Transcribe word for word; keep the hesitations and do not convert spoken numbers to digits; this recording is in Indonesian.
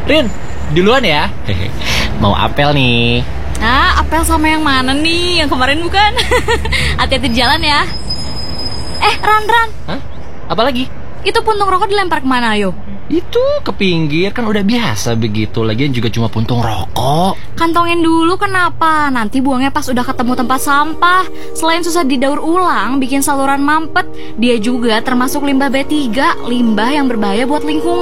Rin, duluan ya. Mau apel nih. Ah, apel sama yang mana nih? Yang kemarin bukan? Hati-hati di jalan ya. Eh, Ran, Ran. Hah? Apa lagi? Itu puntung rokok dilempar kemana, ayo? Itu ke pinggir, kan udah biasa begitu. Lagian juga cuma puntung rokok. Kantongin dulu, kenapa? Nanti buangnya pas udah ketemu tempat sampah. Selain susah didaur ulang, bikin saluran mampet, dia juga termasuk limbah B tiga, limbah yang berbahaya buat lingkungan.